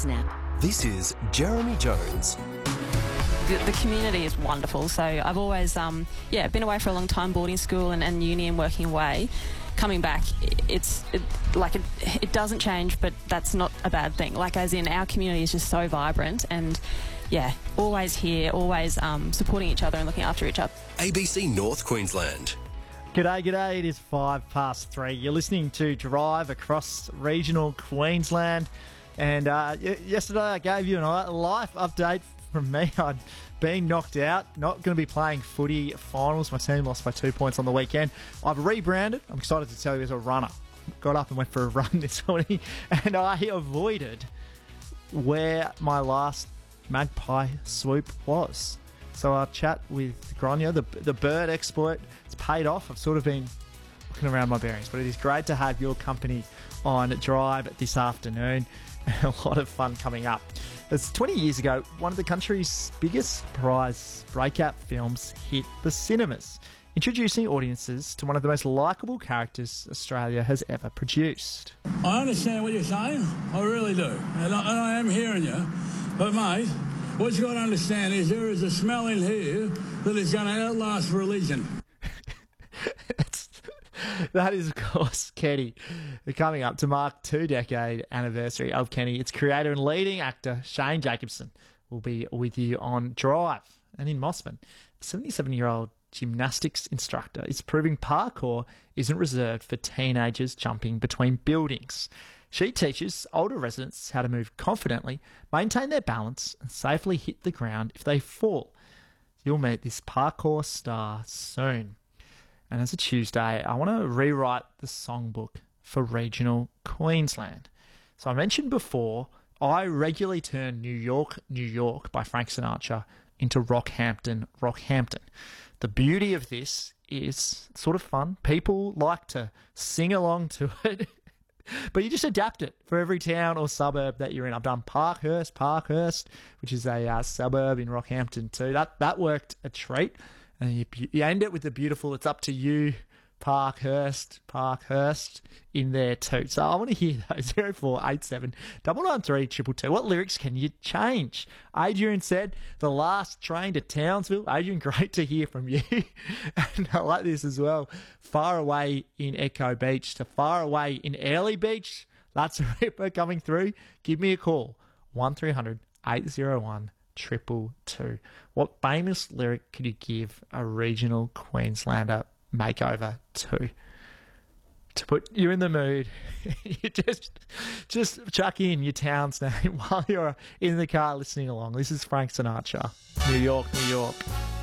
Snap. This is Jeremy Jones. The community is wonderful. So I've always, been away for a long time, boarding school and uni and working away. Coming back, it doesn't change, but that's not a bad thing. Like, as in, our community is just so vibrant and, always here, always supporting each other and looking after each other. ABC North Queensland. G'day. It is 3:05. You're listening to Drive across regional Queensland. And yesterday I gave you a life update from me. I'd been knocked out, not going to be playing footy finals. My team lost by 2 points on the weekend. I've rebranded. I'm excited to tell you as a runner. Got up and went for a run this morning, and I avoided where my last magpie swoop was. So I'll chat with Grania, the bird exploit. It's paid off. I've sort of been looking around my bearings, but it is great to have your company on Drive this afternoon. A lot of fun coming up. It's 20 years ago, one of the country's biggest prize breakout films hit the cinemas, introducing audiences to one of the most likeable characters Australia has ever produced. I understand what you're saying, I really do, and I am hearing you, but mate, what you've got to understand is there is a smell in here that is going to outlast religion. That is, of course, Kenny. Coming up to mark 2-decade anniversary of Kenny, its creator and leading actor, Shane Jacobson, will be with you on Drive. And in Mossman, a 77-year-old gymnastics instructor is proving parkour isn't reserved for teenagers jumping between buildings. She teaches older residents how to move confidently, maintain their balance, and safely hit the ground if they fall. You'll meet this parkour star soon. And as a Tuesday, I want to rewrite the songbook for regional Queensland. So I mentioned before, I regularly turn New York, New York by Frank Sinatra into Rockhampton, Rockhampton. The beauty of this is sort of fun. People like to sing along to it, but you just adapt it for every town or suburb that you're in. I've done Parkhurst, which is a suburb in Rockhampton too. That worked a treat. And you end it with the beautiful, it's up to you, Parkhurst in there too. So I want to hear those. 0487 993 222. What lyrics can you change? Adrian said, the last train to Townsville. Adrian, great to hear from you. And I like this as well. Far away in Echo Beach to far away in Early Beach. That's a ripper coming through. Give me a call. 1300 801 222. What famous lyric could you give a regional Queenslander makeover to put you in the mood? You just chuck in your town's name while you're in the car listening along. This is Frank Sinatra, New York, New York.